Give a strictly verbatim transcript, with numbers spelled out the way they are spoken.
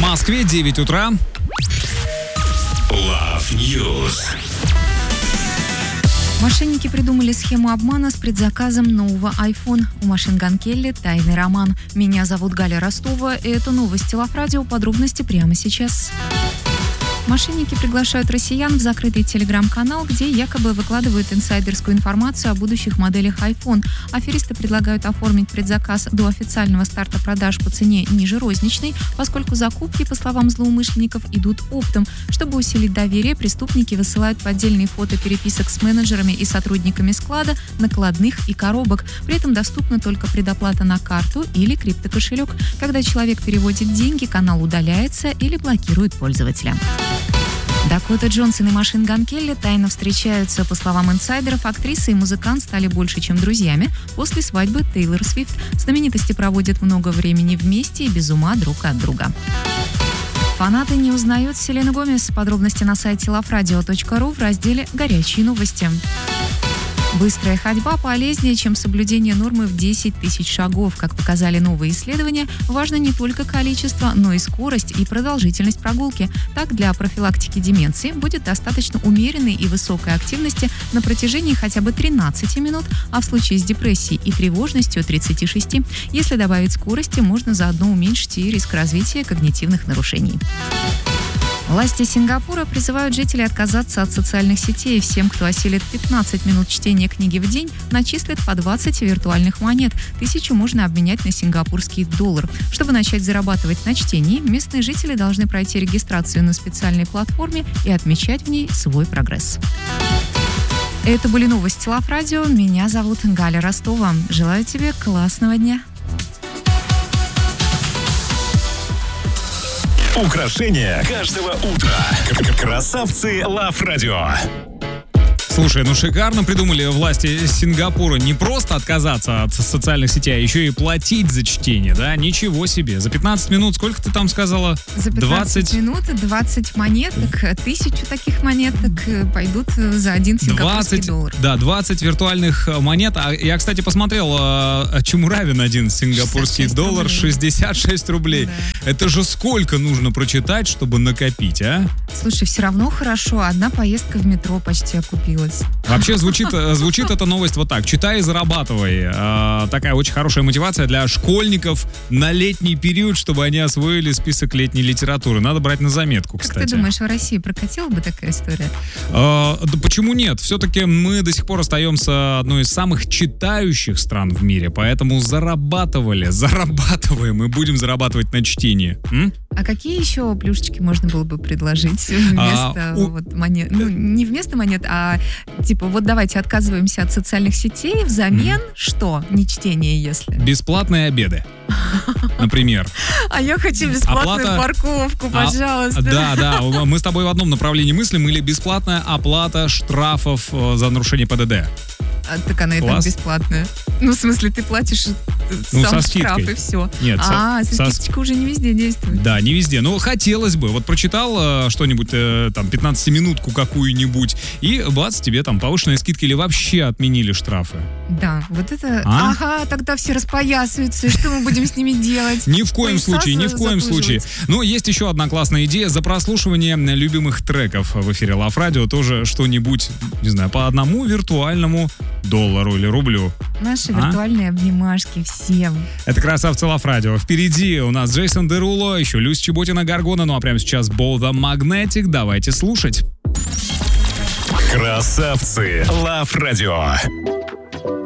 Москве девять утра. Love News. Мошенники придумали схему обмана с предзаказом нового iPhone. У Машин Ган Келли тайный роман. Меня зовут Галя Ростова, и это новости Love Radio. Подробности прямо сейчас. Мошенники приглашают россиян в закрытый телеграм-канал, где якобы выкладывают инсайдерскую информацию о будущих моделях iPhone. Аферисты предлагают оформить предзаказ до официального старта продаж по цене ниже розничной, поскольку закупки, по словам злоумышленников, идут оптом. Чтобы усилить доверие, преступники высылают поддельные фото переписок с менеджерами и сотрудниками склада, накладных и коробок. При этом доступна только предоплата на карту или криптокошелек. Когда человек переводит деньги, канал удаляется или блокирует пользователя. Дакота Джонсон и Машин Ган Келли тайно встречаются. По словам инсайдеров, актриса и музыкант стали больше, чем друзьями после свадьбы Тейлор Свифт. Знаменитости проводят много времени вместе и без ума друг от друга. Фанаты не узнают Селену Гомес. Подробности на сайте лав радио точка ру в разделе «Горячие новости». Быстрая ходьба полезнее, чем соблюдение нормы в десять тысяч шагов. Как показали новые исследования, важно не только количество, но и скорость и продолжительность прогулки. Так, для профилактики деменции будет достаточно умеренной и высокой активности на протяжении хотя бы тринадцати минут, а в случае с депрессией и тревожностью тридцати шести. Если добавить скорости, можно заодно уменьшить и риск развития когнитивных нарушений. Власти Сингапура призывают жителей отказаться от социальных сетей. Всем, кто осилит пятнадцать минут чтения книги в день, начислят по двадцать виртуальных монет. Тысячу можно обменять на сингапурский доллар. Чтобы начать зарабатывать на чтении, местные жители должны пройти регистрацию на специальной платформе и отмечать в ней свой прогресс. Это были новости Love Radio. Меня зовут Галя Ростова. Желаю тебе классного дня. Украшения каждого утра. Красавцы Love Radio. Слушай, ну шикарно придумали власти Сингапура не просто отказаться от социальных сетей, а еще и платить за чтение, да? Ничего себе. За пятнадцать минут, сколько ты там сказала? За пятнадцать двадцать минут двадцать монеток, тысячу таких монеток пойдут за один сингапурский двадцать, доллар. Да, двадцать виртуальных монет. А я, кстати, посмотрел, а, чему равен один сингапурский доллар. Рублей. шестьдесят шесть рублей. Да. Это же сколько нужно прочитать, чтобы накопить, а? Слушай, все равно хорошо. Одна поездка в метро почти окупилась. Вообще звучит, звучит эта новость вот так. Читай и зарабатывай. А, такая очень хорошая мотивация для школьников на летний период, чтобы они освоили список летней литературы. Надо брать на заметку, кстати. Как ты думаешь, в России прокатила бы такая история? А, да почему нет? Все-таки мы до сих пор остаемся одной из самых читающих стран в мире, поэтому зарабатывали, зарабатываем и будем зарабатывать на чтении. М? А какие еще плюшечки можно было бы предложить вместо а, вот, монет? Ну, не вместо монет, а типа вот давайте отказываемся от социальных сетей, взамен mm. что? Не чтение, если? Бесплатные обеды, например. А я хочу бесплатную оплата... парковку, пожалуйста. А, да, да, мы с тобой в одном направлении мыслим. Или бесплатная оплата штрафов за нарушение ПДД. А, так она и так бесплатная. Ну, в смысле, ты платишь ну, сам со штраф и все. Нет, а, со, со скидочка уже не везде действует. Да, не везде. Но хотелось бы. Вот прочитал э, что-нибудь, э, там, пятнадцатиминутку какую-нибудь, и бац, тебе там повышенные скидки или вообще отменили штрафы. Да, вот это... А? Ага, тогда все распоясываются. Что мы будем с ними делать? Ни в коем случае, ни в коем случае. Но есть еще одна классная идея. За прослушивание любимых треков в эфире Love Radio тоже что-нибудь, не знаю, по одному виртуальному доллару или рублю. Наши а? виртуальные обнимашки всем. Это красавцы Love Radio. Впереди у нас Джейсон Деруло, еще Люся Чеботина, Гаргона. Ну а прямо сейчас Bold Magnetic. Давайте слушать. Красавцы Love Radio.